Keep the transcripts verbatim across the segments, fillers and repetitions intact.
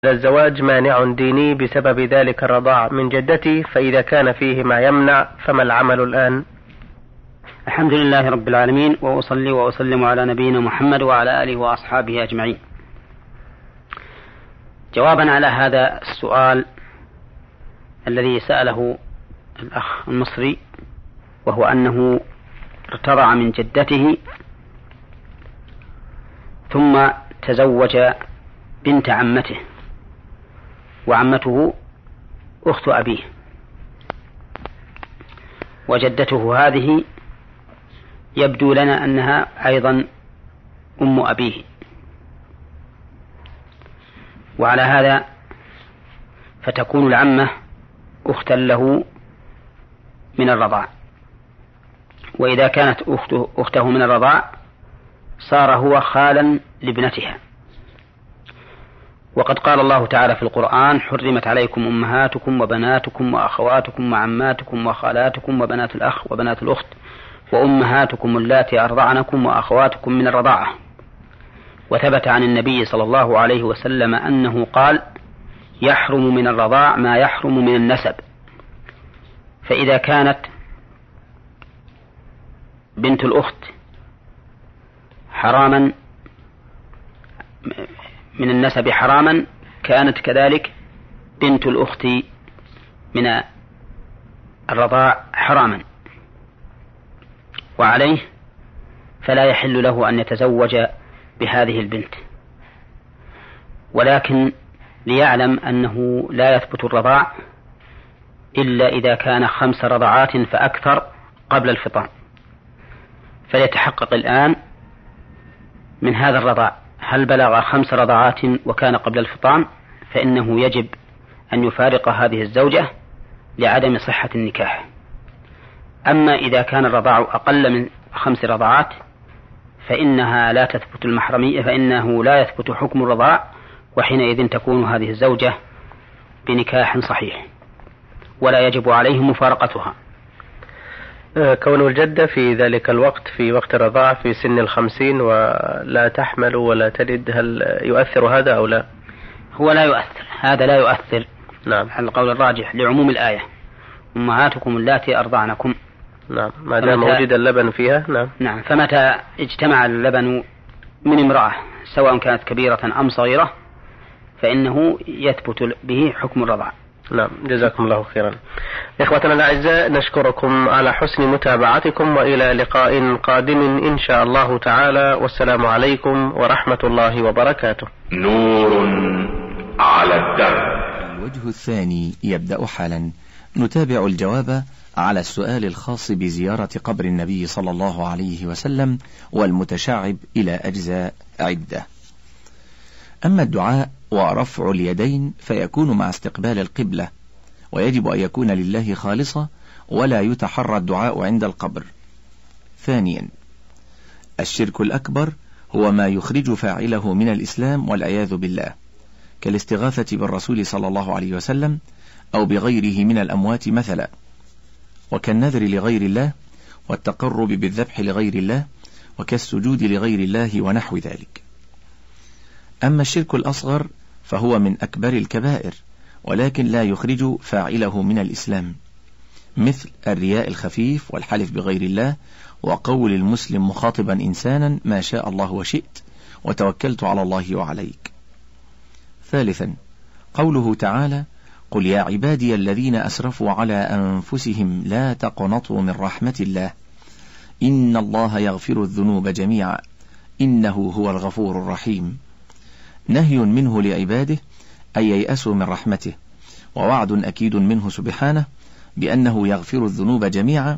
الزواج مانع ديني بسبب ذلك الرضاع من جدتي، فإذا كان فيه ما يمنع فما العمل الآن؟ الحمد لله رب العالمين، وأصلي وأسلم على نبينا محمد وعلى آله وأصحابه أجمعين. جوابا على هذا السؤال الذي سأله الأخ المصري، وهو أنه ارتضع من جدته ثم تزوج بنت عمته، وعمته أخت أبيه، وجدته هذه يبدو لنا أنها أيضا أم أبيه، وعلى هذا فتكون العمة أختا له من الرضاع، وإذا كانت أخته, أخته من الرضاع صار هو خالا لابنتها. وقد قال الله تعالى في القرآن: حرمت عليكم أمهاتكم وبناتكم وأخواتكم وعماتكم وخالاتكم وبنات الأخ وبنات الأخت وأمهاتكم اللاتي أرضعنكم وأخواتكم من الرضاعة. وثبت عن النبي صلى الله عليه وسلم أنه قال: يحرم من الرضاع ما يحرم من النسب. فإذا كانت بنت الأخت حراما من النسب حراما، كانت كذلك بنت الأخت من الرضاع حراما، وعليه فلا يحل له أن يتزوج بهذه البنت. ولكن ليعلم أنه لا يثبت الرضاع إلا إذا كان خمس رضعات فأكثر قبل الفطام، فليتحقق الآن من هذا الرضاع هل بلغ خمس رضعات وكان قبل الفطام، فإنه يجب أن يفارق هذه الزوجة لعدم صحة النكاح. أما إذا كان الرضاع أقل من خمس رضعات فإنها لا تثبت المحرمية، فإنه لا يثبت حكم الرضاع، وحينئذ تكون هذه الزوجة بنكاح صحيح ولا يجب عليه مفارقتها. كون الجدة في ذلك الوقت في وقت الرضاع في سن الخمسين ولا تحمل ولا تلد، هل يؤثر هذا أو لا؟ هو لا يؤثر، هذا لا يؤثر. نعم، على القول الراجح لعموم الآية: أمهاتكم اللاتي أرضعنكم. نعم، ما دام وجد اللبن فيها. نعم نعم فمتى اجتمع اللبن من امرأة سواء كانت كبيرة أم صغيرة فإنه يثبت به حكم الرضاع. نعم، جزاكم الله خيرا. إخوتنا الأعزاء، نشكركم على حسن متابعتكم، وإلى لقاء قادم إن شاء الله تعالى، والسلام عليكم ورحمة الله وبركاته. نور على الدرب. الوجه الثاني يبدأ حالا. نتابع الجواب على السؤال الخاص بزيارة قبر النبي صلى الله عليه وسلم والمتشعب إلى أجزاء عدة. أما الدعاء ورفع اليدين فيكون مع استقبال القبلة، ويجب أن يكون لله خالصا ولا يتحرى الدعاء عند القبر. ثانيا، الشرك الأكبر هو ما يخرج فاعله من الإسلام والعياذ بالله، كالاستغاثة بالرسول صلى الله عليه وسلم أو بغيره من الأموات مثلا، وكالنذر لغير الله والتقرب بالذبح لغير الله وكالسجود لغير الله ونحو ذلك. أما الشرك الأصغر فهو من أكبر الكبائر، ولكن لا يخرج فاعله من الإسلام، مثل الرياء الخفيف والحلف بغير الله وقول المسلم مخاطبا إنسانا: ما شاء الله وشئت وتوكلت على الله وعليك. ثالثا، قوله تعالى: قل يا عبادي الذين أسرفوا على أنفسهم لا تقنطوا من رحمة الله إن الله يغفر الذنوب جميعا إنه هو الغفور الرحيم. نهي منه لعباده أن ييأسوا من رحمته، ووعد أكيد منه سبحانه بأنه يغفر الذنوب جميعا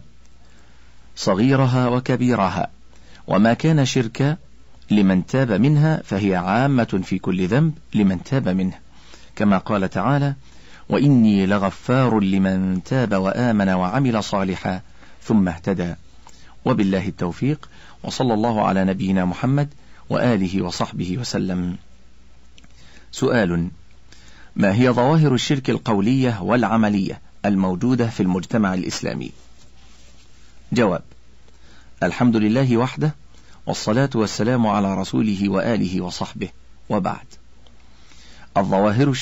صغيرها وكبيرها، وما كان شركا لمن تاب منها فهي عامة في كل ذنب لمن تاب منه، كما قال تعالى: وإني لغفار لمن تاب وآمن وعمل صالحا ثم اهتدى. وبالله التوفيق، وصلى الله على نبينا محمد وآله وصحبه وسلم. سؤال: ما هي ظواهر الشرك القولية والعملية الموجودة في المجتمع الإسلامي؟ جواب: الحمد لله وحده، والصلاة والسلام على رسوله وآله وصحبه، وبعد. الظواهر